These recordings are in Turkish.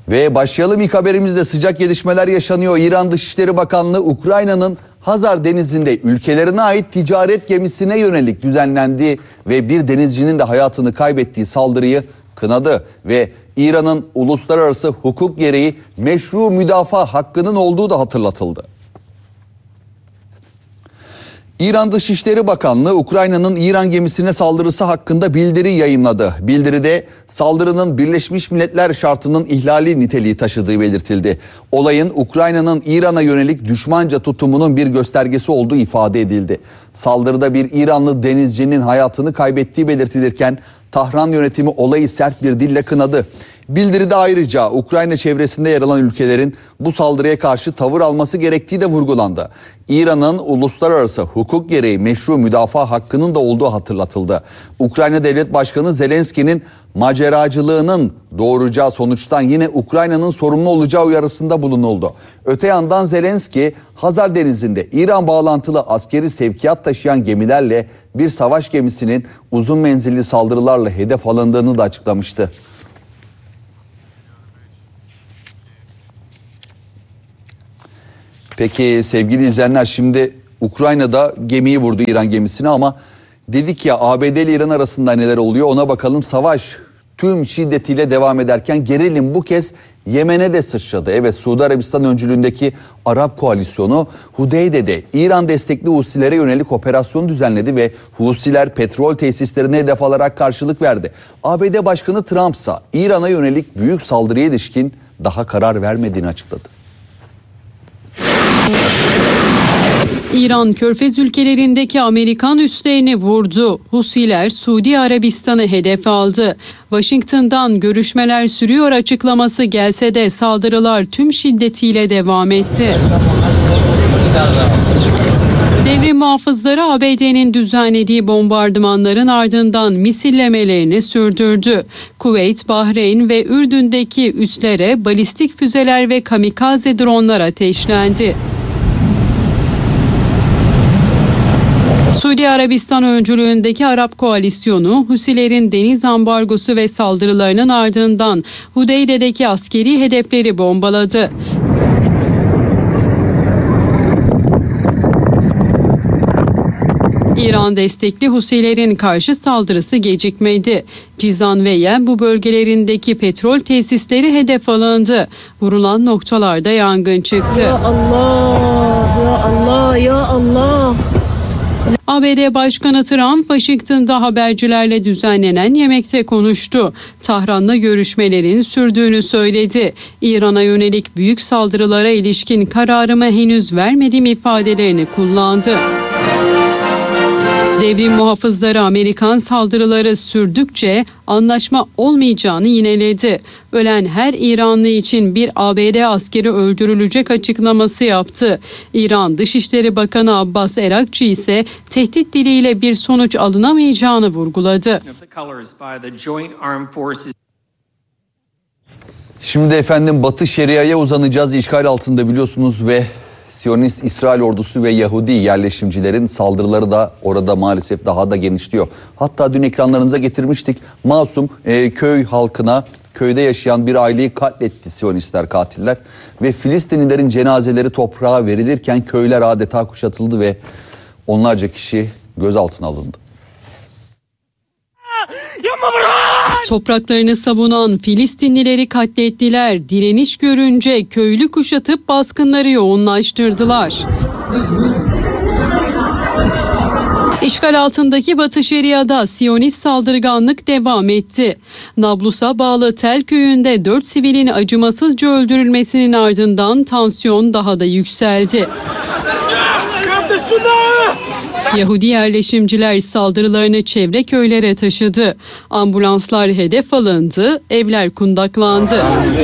Ve başlayalım ilk haberimizde. Sıcak gelişmeler yaşanıyor. İran Dışişleri Bakanlığı Ukrayna'nın Hazar Denizi'nde ülkelerine ait ticaret gemisine yönelik düzenlendiği ve bir denizcinin de hayatını kaybettiği saldırıyı kınadı ve İran'ın uluslararası hukuk gereği meşru müdafaa hakkının olduğu da hatırlatıldı. İran Dışişleri Bakanlığı Ukrayna'nın İran gemisine saldırısı hakkında bildiri yayınladı. Bildiride saldırının Birleşmiş Milletler şartının ihlali niteliği taşıdığı belirtildi. Olayın Ukrayna'nın İran'a yönelik düşmanca tutumunun bir göstergesi olduğu ifade edildi. Saldırıda bir İranlı denizcinin hayatını kaybettiği belirtilirken Tahran yönetimi olayı sert bir dille kınadı. Bildiride ayrıca Ukrayna çevresinde yer alan ülkelerin bu saldırıya karşı tavır alması gerektiği de vurgulandı. İran'ın uluslararası hukuk gereği meşru müdafaa hakkının da olduğu hatırlatıldı. Ukrayna Devlet Başkanı Zelenski'nin maceracılığının doğuracağı sonuçtan yine Ukrayna'nın sorumlu olacağı uyarısında bulunuldu. Öte yandan Zelenski, Hazar Denizi'nde İran bağlantılı askeri sevkiyat taşıyan gemilerle bir savaş gemisinin uzun menzilli saldırılarla hedef alındığını da açıklamıştı. Peki sevgili izleyenler, şimdi Ukrayna'da gemiyi vurdu, İran gemisini, ama dedik ya ABD ile İran arasında neler oluyor ona bakalım. Savaş tüm şiddetiyle devam ederken gerilim bu kez Yemen'e de sıçradı. Evet, Suudi Arabistan öncülüğündeki Arap koalisyonu Hudeyde'de İran destekli Husilere yönelik operasyon düzenledi ve Husiler petrol tesislerine hedef alarak karşılık verdi. ABD Başkanı Trump ise İran'a yönelik büyük saldırıya ilişkin daha karar vermediğini açıkladı. İran Körfez ülkelerindeki Amerikan üslerini vurdu. Husiler Suudi Arabistan'ı hedef aldı. Washington'dan görüşmeler sürüyor açıklaması gelse de saldırılar tüm şiddetiyle devam etti. Devrim muhafızları ABD'nin düzenlediği bombardımanların ardından misillemelerini sürdürdü. Kuveyt, Bahreyn ve Ürdün'deki üslere balistik füzeler ve kamikaze dronlar ateşlendi. Suudi Arabistan öncülüğündeki Arap koalisyonu Husilerin deniz ambargosu ve saldırılarının ardından Hudeyde'deki askeri hedefleri bombaladı. İran destekli Husilerin karşı saldırısı gecikmedi. Cizan ve Yenbu bölgelerindeki petrol tesisleri hedef alındı. Vurulan noktalarda yangın çıktı. Ya Allah, ya Allah, ya Allah. ABD Başkanı Trump, Washington'da habercilerle düzenlenen yemekte konuştu. Tahran'la görüşmelerin sürdüğünü söyledi. İran'a yönelik büyük saldırılara ilişkin kararımı henüz vermediğim ifadelerini kullandı. Devrim muhafızları Amerikan saldırıları sürdükçe anlaşma olmayacağını yineledi. Ölen her İranlı için bir ABD askeri öldürülecek açıklaması yaptı. İran Dışişleri Bakanı Abbas Erakçı ise tehdit diliyle bir sonuç alınamayacağını vurguladı. Şimdi efendim Batı Şeria'ya uzanacağız. İşgal altında biliyorsunuz ve Siyonist İsrail ordusu ve Yahudi yerleşimcilerin saldırıları da orada maalesef daha da genişliyor. Hatta dün ekranlarınıza getirmiştik. Masum köy halkına, köyde yaşayan bir aileyi katletti Siyonistler, katiller. Ve Filistinlilerin cenazeleri toprağa verilirken köyler adeta kuşatıldı ve onlarca kişi gözaltına alındı. Topraklarını savunan Filistinlileri katlettiler. Direniş görünce köylü kuşatıp baskınları yoğunlaştırdılar. İşgal altındaki Batı Şeria'da Siyonist saldırganlık devam etti. Nablus'a bağlı Tel köyünde 4 sivilin acımasızca öldürülmesinin ardından tansiyon daha da yükseldi. Yahudi yerleşimciler saldırılarını çevre köylere taşıdı. Ambulanslar hedef alındı, evler kundaklandı.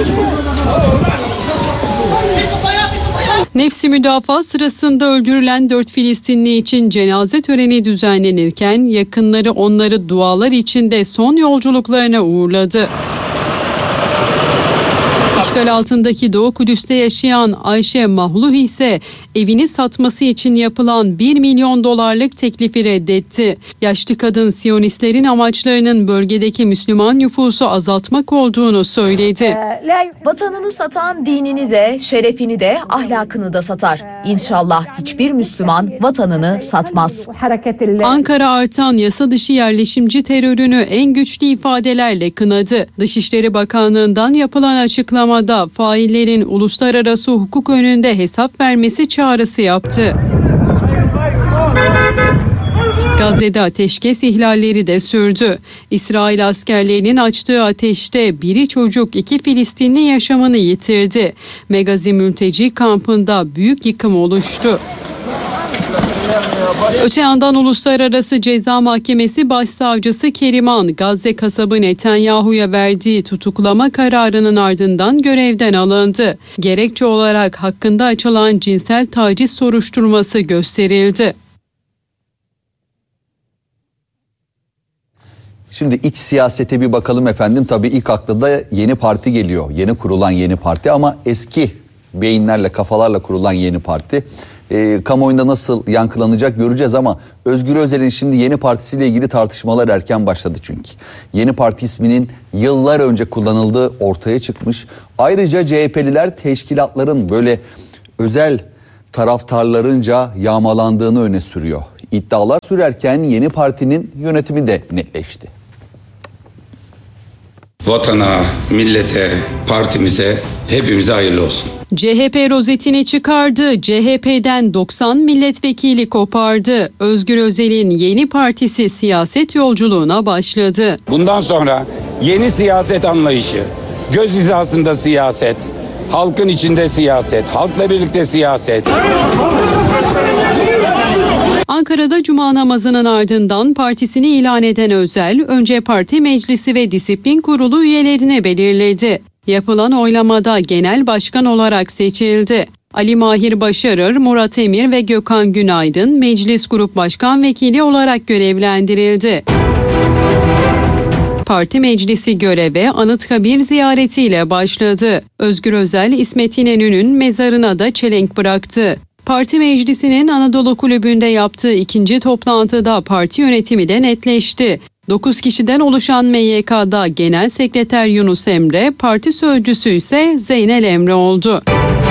Nefsi müdafaa sırasında öldürülen 4 Filistinli için cenaze töreni düzenlenirken yakınları onları dualar içinde son yolculuklarına uğurladı. İşgal altındaki Doğu Kudüs'te yaşayan Ayşe Mahluh ise evini satması için yapılan 1 milyon dolarlık teklifi reddetti. Yaşlı kadın Siyonistlerin amaçlarının bölgedeki Müslüman nüfusu azaltmak olduğunu söyledi. Vatanını satan dinini de, şerefini de, ahlakını da satar. İnşallah hiçbir Müslüman vatanını satmaz. Ankara artan yasa dışı yerleşimci terörünü en güçlü ifadelerle kınadı. Dışişleri Bakanlığı'ndan yapılan açıklamada faillerin uluslararası hukuk önünde hesap vermesi çağrısı yaptı. Gazze'de ateşkes ihlalleri de sürdü. İsrail askerlerinin açtığı ateşte biri çocuk, 2 Filistinli yaşamını yitirdi. Megazi mülteci kampında büyük yıkım oluştu. Öte yandan Uluslararası Ceza Mahkemesi Başsavcısı Keriman, Gazze kasabı Netanyahu'ya verdiği tutuklama kararının ardından görevden alındı. Gerekçe olarak hakkında açılan cinsel taciz soruşturması gösterildi. Şimdi iç siyasete bir bakalım efendim. Tabii ilk akla da yeni parti geliyor. Yeni kurulan yeni parti ama eski beyinlerle, kafalarla kurulan yeni parti. Kamuoyunda nasıl yankılanacak göreceğiz ama Özgür Özel'in şimdi yeni partisiyle ilgili tartışmalar erken başladı çünkü. Yeni parti isminin yıllar önce kullanıldığı ortaya çıkmış. Ayrıca CHP'liler teşkilatların böyle özel taraftarlarınca yağmalandığını öne sürüyor. İddialar sürerken yeni partinin yönetimi de netleşti. Vatana, millete, partimize, hepimize hayırlı olsun. CHP rozetini çıkardı. CHP'den 90 milletvekili kopardı. Özgür Özel'in yeni partisi siyaset yolculuğuna başladı. Bundan sonra yeni siyaset anlayışı, göz hizasında siyaset, halkın içinde siyaset, halkla birlikte siyaset. Ankara'da Cuma namazının ardından partisini ilan eden Özel, önce parti meclisi ve disiplin kurulu üyelerini belirledi. Yapılan oylamada genel başkan olarak seçildi. Ali Mahir Başarır, Murat Emir ve Gökhan Günaydın meclis grup başkan vekili olarak görevlendirildi. Parti meclisi göreve Anıtkabir ziyaretiyle başladı. Özgür Özel, İsmet İnönü'nün mezarına da çelenk bıraktı. Parti meclisinin Anadolu Kulübü'nde yaptığı ikinci toplantıda parti yönetimi de netleşti. 9 kişiden oluşan MYK'da Genel Sekreter Yunus Emre, parti sözcüsü ise Zeynel Emre oldu.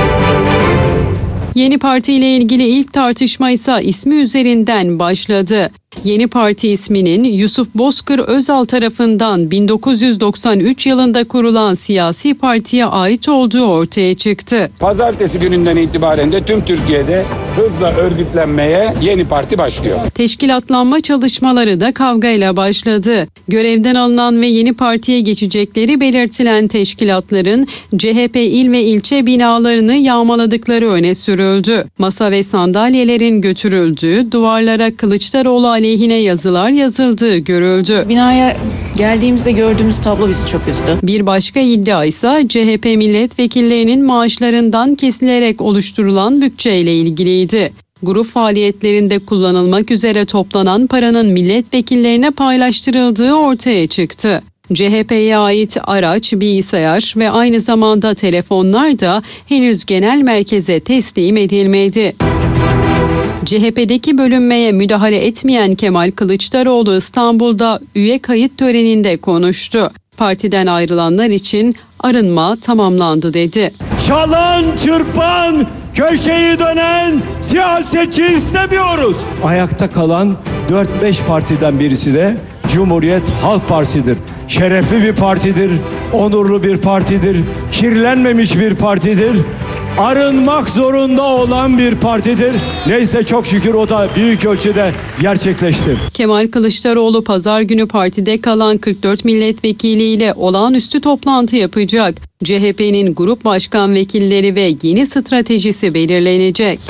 Yeni parti ile ilgili ilk tartışma ise ismi üzerinden başladı. Yeni parti isminin Yusuf Bozkır Özal tarafından 1993 yılında kurulan siyasi partiye ait olduğu ortaya çıktı. Pazartesi gününden itibaren de tüm Türkiye'de hızla örgütlenmeye yeni parti başlıyor. Teşkilatlanma çalışmaları da kavgayla başladı. Görevden alınan ve yeni partiye geçecekleri belirtilen teşkilatların CHP il ve ilçe binalarını yağmaladıkları öne sürüldü. Masa ve sandalyelerin götürüldüğü, duvarlara Kılıçdaroğlu aleyhine yazılar yazıldığı görüldü. Binaya geldiğimizde gördüğümüz tablo bizi çok üzdü. Bir başka iddia ise CHP milletvekillerinin maaşlarından kesilerek oluşturulan bütçeyle ilgiliydi. Grup faaliyetlerinde kullanılmak üzere toplanan paranın milletvekillerine paylaştırıldığı ortaya çıktı. CHP'ye ait araç, bilgisayar ve aynı zamanda telefonlar da henüz genel merkeze teslim edilmedi. CHP'deki bölünmeye müdahale etmeyen Kemal Kılıçdaroğlu İstanbul'da üye kayıt töreninde konuştu. Partiden ayrılanlar için arınma tamamlandı dedi. Çalan, çırpan, köşeyi dönen siyasetçi istemiyoruz. Ayakta kalan 4-5 partiden birisi de Cumhuriyet Halk Partisi'dir. Şerefli bir partidir, onurlu bir partidir, kirlenmemiş bir partidir. Arınmak zorunda olan bir partidir. Neyse çok şükür o da büyük ölçüde gerçekleşti. Kemal Kılıçdaroğlu pazar günü partide kalan 44 milletvekiliyle olağanüstü toplantı yapacak. CHP'nin grup başkan vekilleri ve yeni stratejisi belirlenecek.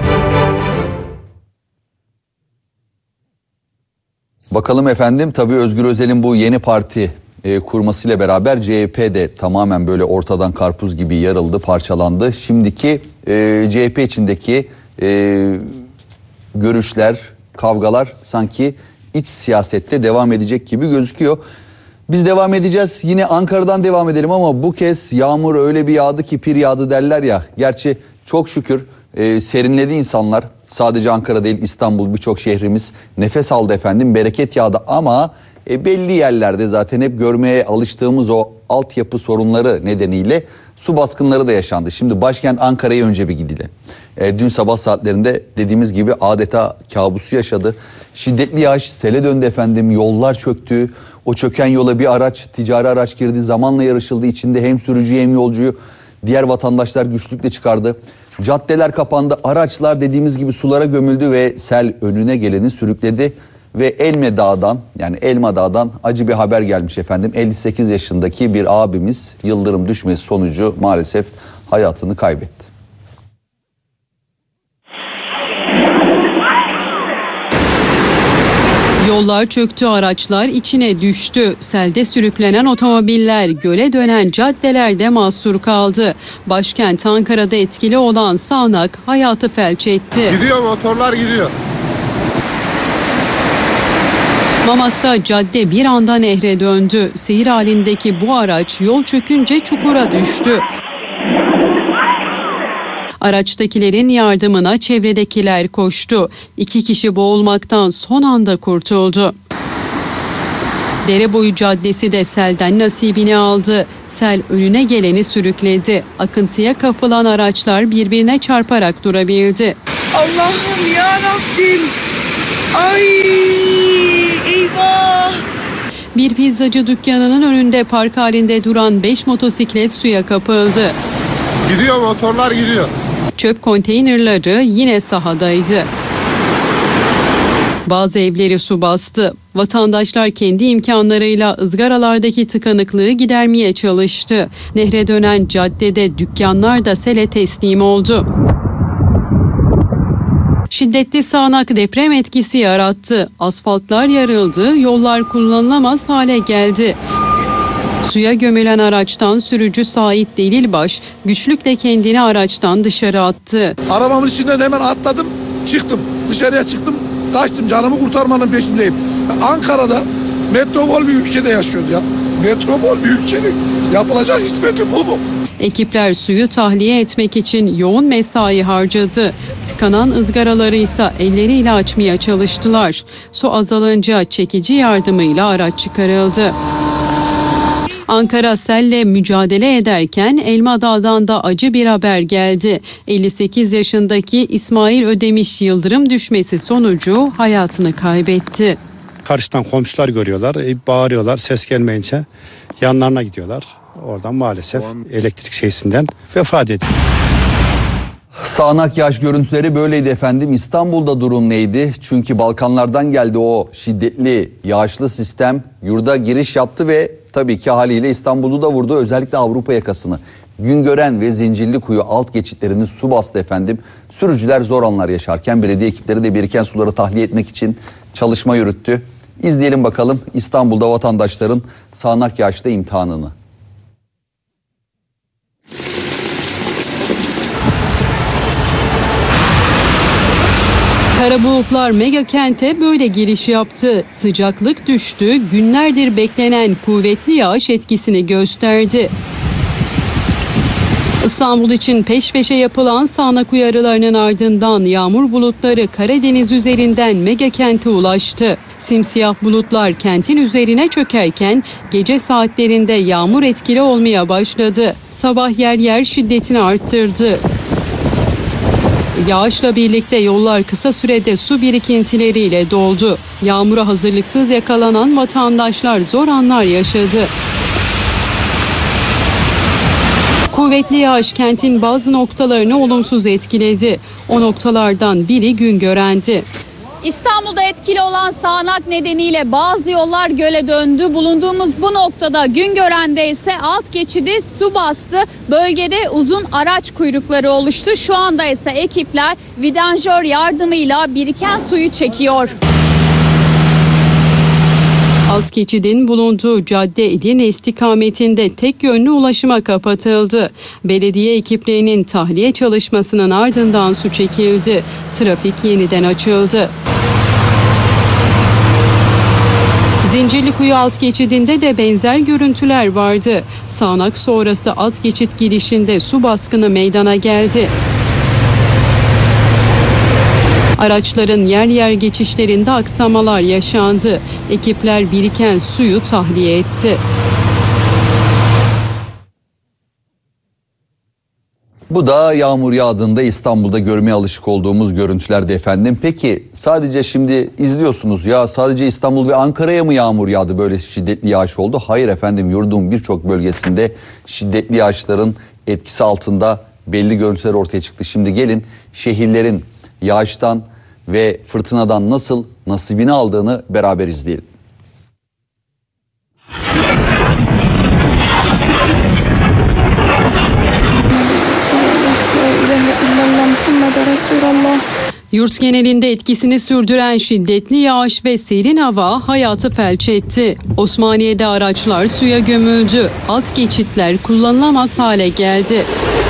Bakalım efendim, tabii Özgür Özel'in bu yeni parti kurmasıyla beraber CHP de tamamen böyle ortadan karpuz gibi yarıldı, parçalandı. Şimdiki CHP içindeki görüşler, kavgalar sanki iç siyasette devam edecek gibi gözüküyor. Biz devam edeceğiz. Yine Ankara'dan devam edelim ama bu kez yağmur öyle bir yağdı ki pir yağdı derler ya. Gerçi çok şükür serinledi insanlar. Sadece Ankara değil, İstanbul, birçok şehrimiz nefes aldı efendim. Bereket yağdı ama belli yerlerde zaten hep görmeye alıştığımız o altyapı sorunları nedeniyle su baskınları da yaşandı. Şimdi başkent Ankara'ya önce bir gidelim. Dün sabah saatlerinde dediğimiz gibi adeta kabusu yaşadı. Şiddetli yağış sele döndü efendim. Yollar çöktü. O çöken yola bir araç, ticari araç girdi. Zamanla yarışıldı. İçinde hem sürücüyü hem yolcuyu diğer vatandaşlar güçlükle çıkardı. Caddeler kapandı. Araçlar dediğimiz gibi sulara gömüldü ve sel önüne geleni sürükledi. Ve Elma Dağ'dan acı bir haber gelmiş efendim. 58 yaşındaki bir abimiz yıldırım düşmesi sonucu maalesef hayatını kaybetti. Yollar çöktü, araçlar içine düştü. Selde sürüklenen otomobiller göle dönen caddelerde mahsur kaldı. Başkent Ankara'da etkili olan sağanak hayatı felç etti. Gidiyor, motorlar gidiyor. Mamak'ta cadde bir anda nehre döndü. Seyir halindeki bu araç yol çökünce çukura düştü. Araçtakilerin yardımına çevredekiler koştu. 2 kişi boğulmaktan son anda kurtuldu. Dereboyu Caddesi de selden nasibini aldı. Sel önüne geleni sürükledi. Akıntıya kapılan araçlar birbirine çarparak durabildi. Allah'ım ya Rabbim. Ay eyvah. Bir pizzacı dükkanının önünde park halinde duran 5 motosiklet suya kapıldı. Gidiyor, motorlar gidiyor. Çöp konteynerları yine sahadaydı. Bazı evleri su bastı. Vatandaşlar kendi imkanlarıyla ızgaralardaki tıkanıklığı gidermeye çalıştı. Nehre dönen caddede dükkanlar da sele teslim oldu. Şiddetli sağanak deprem etkisi yarattı. Asfaltlar yarıldı, yollar kullanılamaz hale geldi. Suya gömülen araçtan sürücü Sait Delilbaş güçlükle kendini araçtan dışarı attı. Arabamın içinden hemen atladım, çıktım. Dışarıya çıktım, kaçtım. Canımı kurtarmanın peşindeyim. Ankara'da metropol bir ülkede yaşıyoruz ya. Metropol bir ülkenin yapılacak hizmeti bu mu? Ekipler suyu tahliye etmek için yoğun mesai harcadı. Tıkanan ızgaraları ise elleriyle açmaya çalıştılar. Su azalınca çekici yardımıyla araç çıkarıldı. Ankara selle mücadele ederken Elma Dağ'dan da acı bir haber geldi. 58 yaşındaki İsmail Ödemiş yıldırım düşmesi sonucu hayatını kaybetti. Karşıdan komşular görüyorlar, bağırıyorlar, ses gelmeyince yanlarına gidiyorlar. Oradan maalesef elektrik şeysinden vefat ediyor. Sağanak yağış görüntüleri böyleydi efendim. İstanbul'da durum neydi? Çünkü Balkanlardan geldi o şiddetli yağışlı sistem. Yurda giriş yaptı ve tabii ki haliyle İstanbul'u da vurdu. Özellikle Avrupa yakasını. Güngören ve Zincirlikuyu alt geçitlerini su bastı efendim. Sürücüler zor anlar yaşarken belediye ekipleri de biriken suları tahliye etmek için çalışma yürüttü. İzleyelim bakalım İstanbul'da vatandaşların sağanak yağışta imtihanını. Kara bulutlar mega kente böyle giriş yaptı. Sıcaklık düştü, günlerdir beklenen kuvvetli yağış etkisini gösterdi. İstanbul için peş peşe yapılan sağanak uyarılarının ardından yağmur bulutları Karadeniz üzerinden mega kente ulaştı. Simsiyah bulutlar kentin üzerine çökerken gece saatlerinde yağmur etkili olmaya başladı. Sabah yer yer şiddetini arttırdı. Yağışla birlikte yollar kısa sürede su birikintileriyle doldu. Yağmura hazırlıksız yakalanan vatandaşlar zor anlar yaşadı. Kuvvetli yağış kentin bazı noktalarını olumsuz etkiledi. O noktalardan biri Güngören'di. İstanbul'da etkili olan sağanak nedeniyle bazı yollar göle döndü. Bulunduğumuz bu noktada Güngören'de ise alt geçidi su bastı. Bölgede uzun araç kuyrukları oluştu. Şu anda ise ekipler vidanjör yardımıyla biriken suyu çekiyor. Alt geçidin bulunduğu cadde Edirne istikametinde tek yönlü ulaşıma kapatıldı. Belediye ekiplerinin tahliye çalışmasının ardından su çekildi. Trafik yeniden açıldı. Zincirlikuyu alt geçidinde de benzer görüntüler vardı. Sağanak sonrası alt geçit girişinde su baskını meydana geldi. Araçların yer yer geçişlerinde aksamalar yaşandı. Ekipler biriken suyu tahliye etti. Bu da yağmur yağdığında İstanbul'da görmeye alışık olduğumuz görüntülerdi efendim. Peki sadece şimdi izliyorsunuz ya, sadece İstanbul ve Ankara'ya mı yağmur yağdı, böyle şiddetli yağış oldu? Hayır efendim, yurdun birçok bölgesinde şiddetli yağışların etkisi altında belli görüntüler ortaya çıktı. Şimdi gelin şehirlerin yağıştan ve fırtınadan nasıl nasibini aldığını beraber izleyelim. Yurt genelinde etkisini sürdüren şiddetli yağış ve serin hava hayatı felç etti. Osmaniye'de araçlar suya gömüldü. Alt geçitler kullanılamaz hale geldi.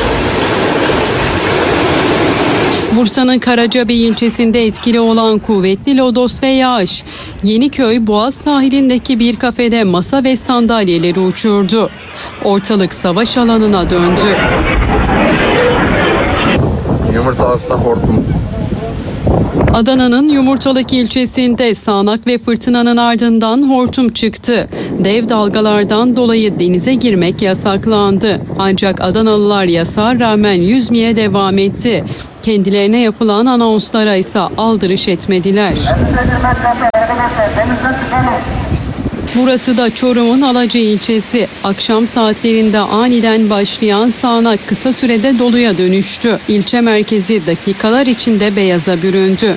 Bursa'nın Karacabey ilçesinde etkili olan kuvvetli lodos ve yağış, Yeniköy Boğaz sahilindeki bir kafede masa ve sandalyeleri uçurdu. Ortalık savaş alanına döndü. Yumurtalıkta hortum. Adana'nın Yumurtalık ilçesinde sağanak ve fırtınanın ardından hortum çıktı. Dev dalgalardan dolayı denize girmek yasaklandı. Ancak Adanalılar yasağa rağmen yüzmeye devam etti. Kendilerine yapılan anonslara ise aldırış etmediler. Burası da Çorum'un Alaca ilçesi. Akşam saatlerinde aniden başlayan sağanak kısa sürede doluya dönüştü. İlçe merkezi dakikalar içinde beyaza büründü.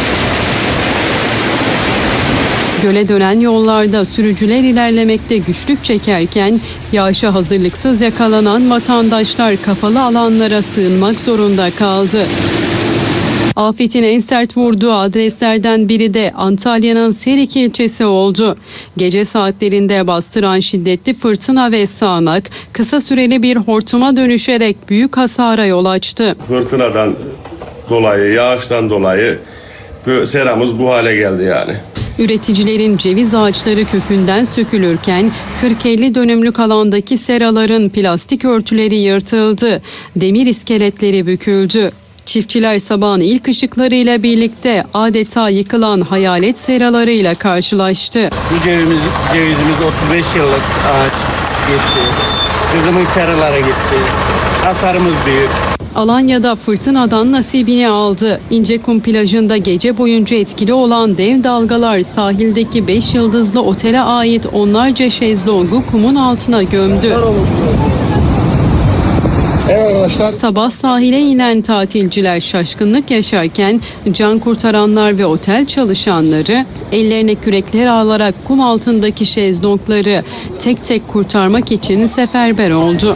Göle dönen yollarda sürücüler ilerlemekte güçlük çekerken yağışa hazırlıksız yakalanan vatandaşlar kapalı alanlara sığınmak zorunda kaldı. Afetin en sert vurduğu adreslerden biri de Antalya'nın Serik ilçesi oldu. Gece saatlerinde bastıran şiddetli fırtına ve sağanak kısa süreli bir hortuma dönüşerek büyük hasara yol açtı. Fırtınadan dolayı, yağıştan dolayı seramız bu hale geldi yani. Üreticilerin ceviz ağaçları kökünden sökülürken 40-50 dönümlük alandaki seraların plastik örtüleri yırtıldı. Demir iskeletleri büküldü. Çiftçiler sabahın ilk ışıklarıyla birlikte adeta yıkılan hayalet seralarıyla karşılaştı. Bu cevizimiz 35 yıllık ağaç geçti. Kızımın seralara gitti. Hasarımız büyük. Alanya'da fırtınadan nasibini aldı. İncekum plajında gece boyunca etkili olan dev dalgalar sahildeki 5 yıldızlı otele ait onlarca şezlongu kumun altına gömdü. Sabah sahile inen tatilciler şaşkınlık yaşarken can kurtaranlar ve otel çalışanları ellerine kürekler alarak kum altındaki şezlongları tek tek kurtarmak için seferber oldu.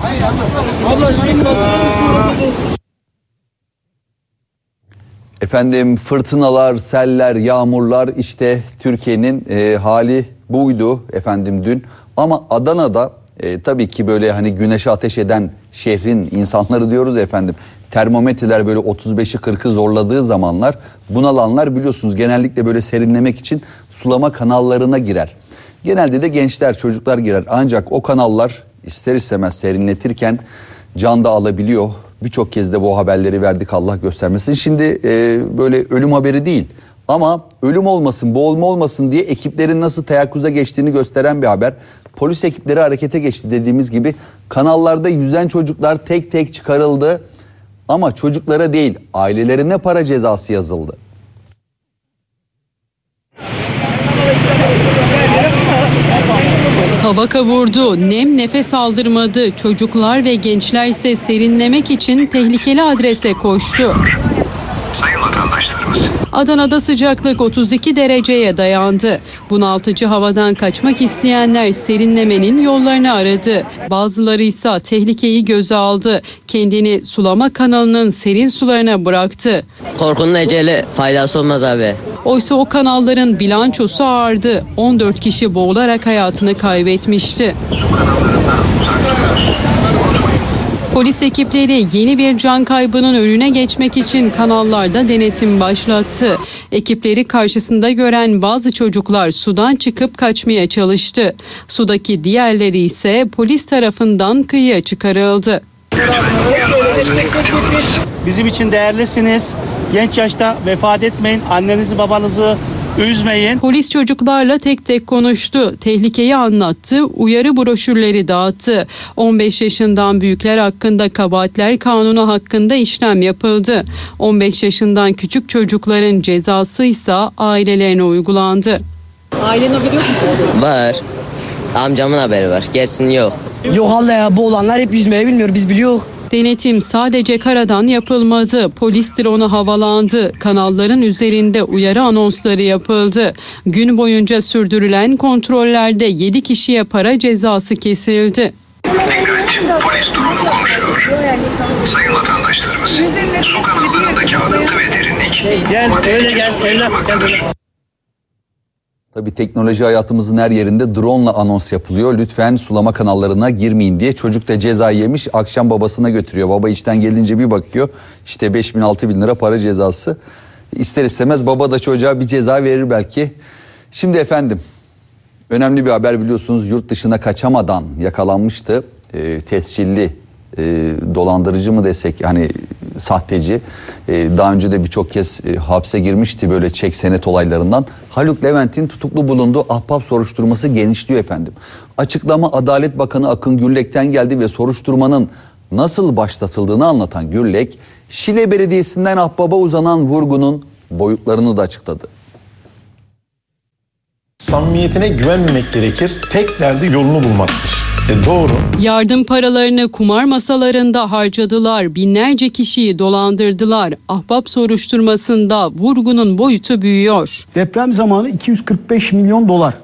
Efendim fırtınalar, seller, yağmurlar, işte Türkiye'nin hali buydu efendim dün. Ama Adana'da tabii ki böyle hani güneşe ateş eden şehrin insanları diyoruz efendim. Termometreler böyle 35'i 40'ı zorladığı zamanlar bunalanlar biliyorsunuz genellikle böyle serinlemek için sulama kanallarına girer. Genelde de gençler, çocuklar girer. Ancak o kanallar ister istemez serinletirken can da alabiliyor. Birçok kez de bu haberleri verdik, Allah göstermesin. Şimdi böyle ölüm haberi değil ama ölüm olmasın, boğulma olmasın diye ekiplerin nasıl teyakkuza geçtiğini gösteren bir haber. Polis ekipleri harekete geçti, dediğimiz gibi kanallarda yüzen çocuklar tek tek çıkarıldı. Ama çocuklara değil, ailelerine para cezası yazıldı. Hava kavurdu, nem nefes aldırmadı. Çocuklar ve gençler ise serinlemek için tehlikeli adrese koştu. Sayın vatandaşlarımız. Adana'da sıcaklık 32 dereceye dayandı. Bunaltıcı havadan kaçmak isteyenler serinlemenin yollarını aradı. Bazıları ise tehlikeyi göze aldı. Kendini sulama kanalının serin sularına bıraktı. Korkunun eceli faydası olmaz abi. Oysa o kanalların bilançosu ağırdı. 14 kişi boğularak hayatını kaybetmişti. Polis ekipleri yeni bir can kaybının önüne geçmek için kanallarda denetim başlattı. Ekipleri karşısında gören bazı çocuklar sudan çıkıp kaçmaya çalıştı. Sudaki diğerleri ise polis tarafından kıyıya çıkarıldı. Bizim için değerlisiniz. Genç yaşta vefat etmeyin. Annenizi babanızı üzmeyin. Polis çocuklarla tek tek konuştu. Tehlikeyi anlattı. Uyarı broşürleri dağıttı. 15 yaşından büyükler hakkında kabahatler kanunu hakkında işlem yapıldı. 15 yaşından küçük çocukların cezası ise ailelerine uygulandı. Ailenin haberi yok mu? Var. Amcamın haberi var. Gerisinin yok. Yok Allah ya, bu olanlar hep yüzmeyi bilmiyor, biz biliyoruz. Denetim sadece karadan yapılmadı. Polis dronu havalandı. Kanalların üzerinde uyarı anonsları yapıldı. Gün boyunca sürdürülen kontrollerde 7 kişiye para cezası kesildi. Dikkat, polis dronu konuşuyor. Sayın vatandaşlarımız, su kanallarındaki akıntı ve derinlik. Gel, öyle gel, evlat, gel böyle. Tabii teknoloji hayatımızın her yerinde drone ile anons yapılıyor. Lütfen sulama kanallarına girmeyin diye. Çocuk da ceza yemiş, akşam babasına götürüyor. Baba işten gelince bir bakıyor, işte 5.000-6.000 lira para cezası. İster istemez baba da çocuğa bir ceza verir belki. Şimdi efendim, önemli bir haber, biliyorsunuz yurt dışına kaçamadan yakalanmıştı. Tescilli dolandırıcı mı desek, hani sahteci. Daha önce de birçok kez hapse girmişti böyle çek senet olaylarından. Haluk Levent'in tutuklu bulunduğu ahbap soruşturması genişliyor efendim. Açıklama Adalet Bakanı Akın Gürlek'ten geldi ve soruşturmanın nasıl başlatıldığını anlatan Gürlek, Şile Belediyesi'nden ahbaba uzanan vurgunun boyutlarını da açıkladı. Samimiyetine güvenmemek gerekir. Tek derdi yolunu bulmaktır. Doğru. Yardım paralarını kumar masalarında harcadılar. Binlerce kişiyi dolandırdılar. Ahbap soruşturmasında vurgunun boyutu büyüyor. Deprem zamanı 245 milyon dolar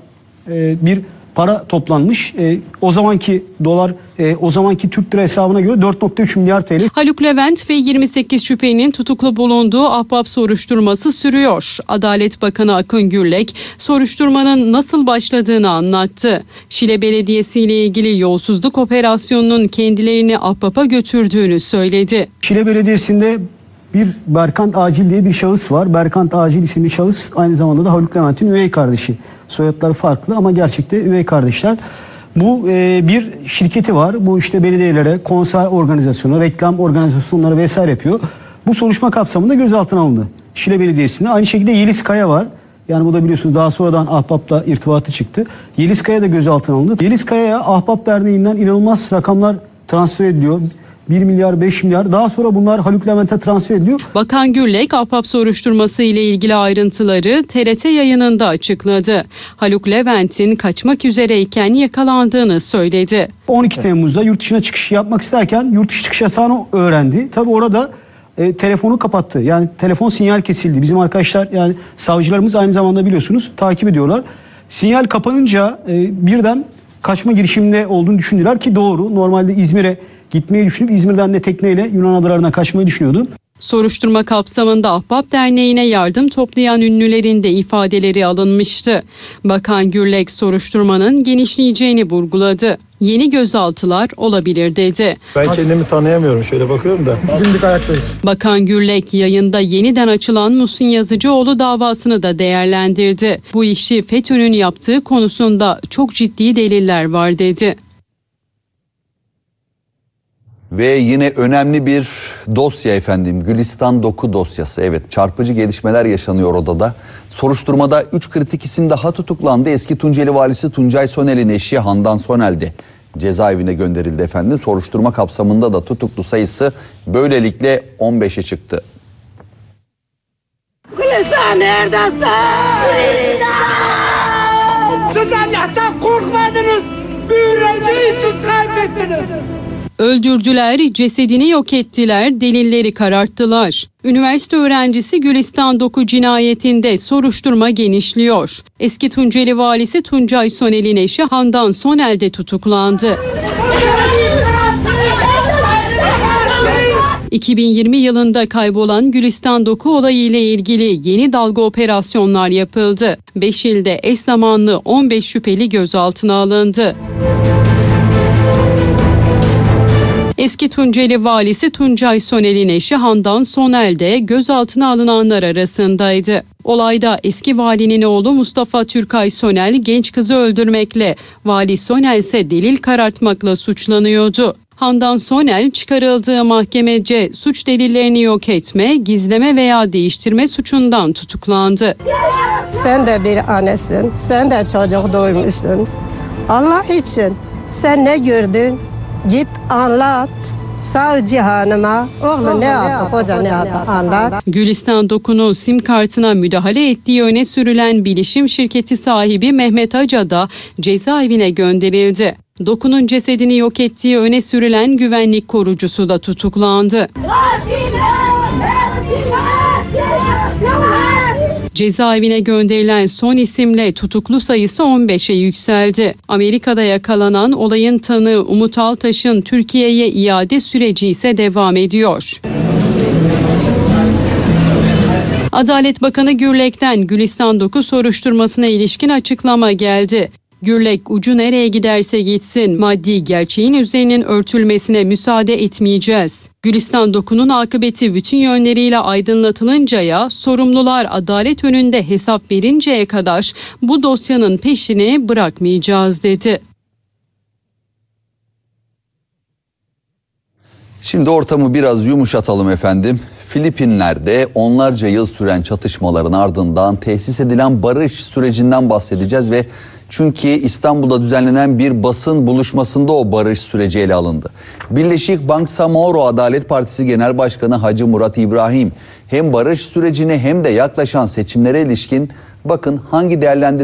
bir para toplanmış. O zamanki dolar, o zamanki Türk lira hesabına göre 4.3 milyar TL. Haluk Levent ve 28 şüphelinin tutuklu bulunduğu ahbap soruşturması sürüyor. Adalet Bakanı Akın Gürlek soruşturmanın nasıl başladığını anlattı. Şile Belediyesi ile ilgili yolsuzluk operasyonunun kendilerini ahbapa götürdüğünü söyledi. Şile Belediyesi'nde bir Berkant Acil diye bir şahıs var. Berkant Acil isimli şahıs aynı zamanda da Haluk Levent'in üvey kardeşi. Soyadları farklı ama gerçekte üvey kardeşler. Bu bir şirketi var. Bu işte belediyelere konser organizasyonu, reklam organizasyonları vesaire yapıyor. Bu soruşturma kapsamında gözaltına alındı. Şile Belediyesi'nde. Aynı şekilde Yeliz Kaya var. Yani bu da biliyorsunuz daha sonradan Ahbap'la irtibatı çıktı. Yeliz Kaya da gözaltına alındı. Yeliz Kaya'ya Ahbap Derneği'nden inanılmaz rakamlar transfer ediliyor. 1 milyar, 5 milyar. Daha sonra bunlar Haluk Levent'e transfer ediliyor. Bakan Gürlek, ahbap soruşturması ile ilgili ayrıntıları TRT yayınında açıkladı. Haluk Levent'in kaçmak üzereyken yakalandığını söyledi. 12 Temmuz'da yurt dışına çıkış yapmak isterken yurt dışı çıkış yasağını öğrendi. Tabii orada telefonu kapattı. Yani telefon sinyal kesildi. Bizim arkadaşlar, yani savcılarımız aynı zamanda biliyorsunuz takip ediyorlar. Sinyal kapanınca birden kaçma girişiminde olduğunu düşündüler ki doğru. Normalde İzmir'e gitmeyi düşünüp İzmir'den de tekneyle Yunan adalarına kaçmayı düşünüyordu. Soruşturma kapsamında Ahbap Derneği'ne yardım toplayan ünlülerin de ifadeleri alınmıştı. Bakan Gürlek soruşturmanın genişleyeceğini vurguladı. Yeni gözaltılar olabilir dedi. Ben kendimi tanıyamıyorum. Şöyle bakıyorum da. Dimdik ayaktayız. Bakan Gürlek yayında yeniden açılan Muhsin Yazıcıoğlu davasını da değerlendirdi. Bu işi FETÖ'nün yaptığı konusunda çok ciddi deliller var dedi. Ve yine önemli bir dosya efendim, Gülistan Doku dosyası. Evet, çarpıcı gelişmeler yaşanıyor odada. Soruşturmada 3 kritik isim daha tutuklandı. Eski Tunceli valisi Tuncay Sonel'in eşi Handan Sonel de cezaevine gönderildi efendim. Soruşturma kapsamında da tutuklu sayısı böylelikle 15'e çıktı. Gülistan neredesin? Siz Allah'tan korkmadınız. Büyüreceği siz kaybettiniz. Öldürdüler, cesedini yok ettiler, delilleri kararttılar. Üniversite öğrencisi Gülistan Doku cinayetinde soruşturma genişliyor. Eski Tunceli valisi Tuncay Sonel'in eşi Handan Sonel de tutuklandı. 2020 yılında kaybolan Gülistan Doku olayı ile ilgili yeni dalga operasyonlar yapıldı. 5 ilde eş zamanlı 15 şüpheli gözaltına alındı. Eski Tunceli valisi Tuncay Sonel'in eşi Handan Sonel de gözaltına alınanlar arasındaydı. Olayda eski valinin oğlu Mustafa Türkay Sonel genç kızı öldürmekle, vali Sonel ise delil karartmakla suçlanıyordu. Handan Sonel çıkarıldığı mahkemece suç delillerini yok etme, gizleme veya değiştirme suçundan tutuklandı. Sen de bir annesin, sen de çocuk doğurmuşsun. Allah için sen ne gördün? Git anlat. Savcı hanıma oğlu ne yaptı, hoca ne yaptı anlat. Gülistan Doku'nun sim kartına müdahale ettiği öne sürülen bilişim şirketi sahibi Mehmet Aca da cezaevine gönderildi. Doku'nun cesedini yok ettiği öne sürülen güvenlik korucusu da tutuklandı. Cezaevine gönderilen son isimle tutuklu sayısı 15'e yükseldi. Amerika'da yakalanan olayın tanığı Umut Altaş'ın Türkiye'ye iade süreci ise devam ediyor. Adalet Bakanı Gürlek'ten Gülistan Doku soruşturmasına ilişkin açıklama geldi. Gürlek ucu nereye giderse gitsin maddi gerçeğin üzerinin örtülmesine müsaade etmeyeceğiz. Gülistan Doku'nun akıbeti bütün yönleriyle aydınlatılıncaya, sorumlular adalet önünde hesap verinceye kadar bu dosyanın peşini bırakmayacağız dedi. Şimdi ortamı biraz yumuşatalım efendim. Filipinler'de onlarca yıl süren çatışmaların ardından tesis edilen barış sürecinden bahsedeceğiz ve çünkü İstanbul'da düzenlenen bir basın buluşmasında o barış süreci ele alındı. Birleşik Bangsamoro Adalet Partisi Genel Başkanı Hacı Murat İbrahim hem barış sürecine hem de yaklaşan seçimlere ilişkin bakın hangi değerlendirmeleri